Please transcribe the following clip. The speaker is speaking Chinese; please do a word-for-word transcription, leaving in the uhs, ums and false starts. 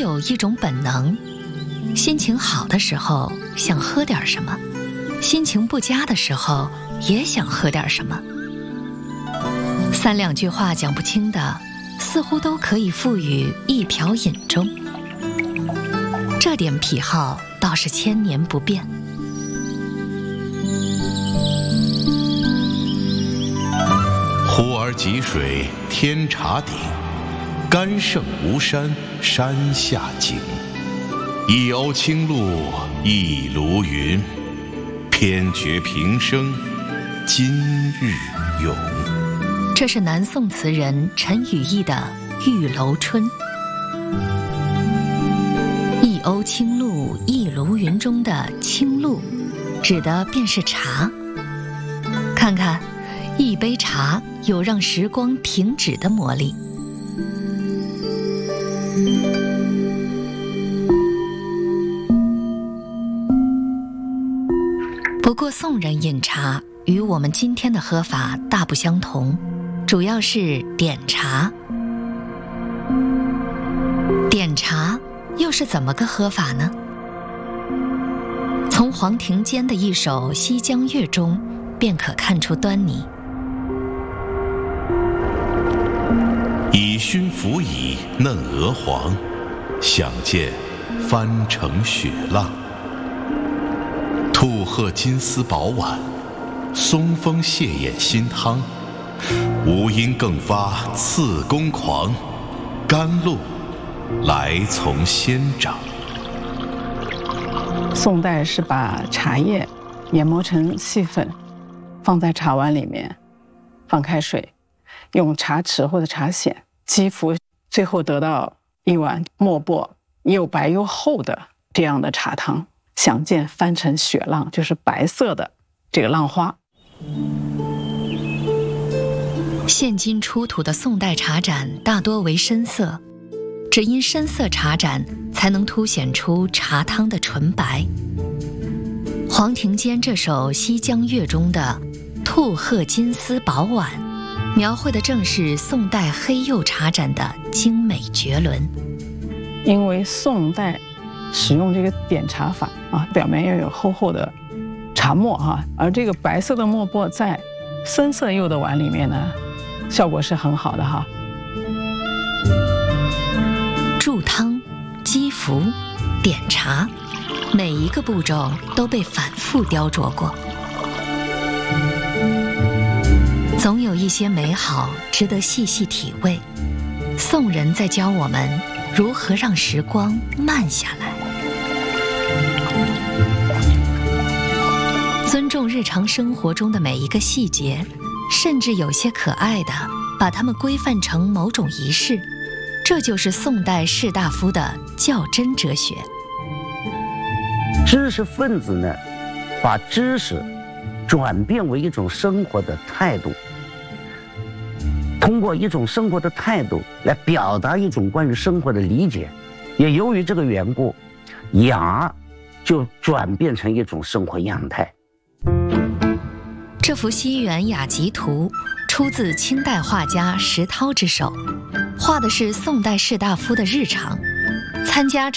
有一种本能，心情好的时候想喝点什么，心情不佳的时候也想喝点什么。三两句话讲不清的，似乎都可以赋予一瓢饮中。这点癖好倒是千年不变。 呼儿汲水天茶鼎，甘胜吴山山下景。一瓯清露一炉云，偏觉平生今日永。 这是南宋词人陈与义的《玉楼春》。一瓯清露一炉云中的清露，指的便是茶。看看，一杯茶有让时光停止的魔力。不过宋人饮茶与我们今天的喝法大不相同，主要是点茶。点茶又是怎么个喝法呢？从黄庭坚的一首《西江月》中便可看出端倪。 以熏拂以嫩鹅黄，想见翻成雪浪。兔鹤金丝饱碗，松风泻眼新汤。无因更发次公狂，甘露来从先长。 宋代是把茶叶研磨成细粉，放在茶碗里面，放开水，用茶匙或者茶筅击服，最后得到一碗墨薄又白又厚的这样的茶汤。想见翻成雪浪，就是白色的这个浪花。 现今出土的宋代茶盏大多为深色，只因深色茶盏才能凸显出茶汤的纯白。黄庭坚这首《西江月》中的兔鹤金丝饱碗，描绘的正是宋代黑釉茶盏的精美绝伦。 因为宋代使用这个点茶法啊，表面要有厚厚的茶沫哈，而这个白色的墨薄在深色釉的碗里面呢，效果是很好的哈。 注汤、击服、点茶，每一个步骤都被反复雕琢过。总有一些美好值得细细体味。宋人在教我们如何让时光慢下来。尊重日常生活中的每一个细节，甚至有些可爱的，把它们规范成某种仪式，这就是宋代士大夫的较真哲学。 知识分子呢，把知识转变为一种生活的态度，通过一种生活的态度来表达一种关于生活的理解。也由于这个缘故，雅就转变成一种生活样态。 这幅西园雅集图出自清代画家石涛之手，画的是宋代士大夫的日常。参加这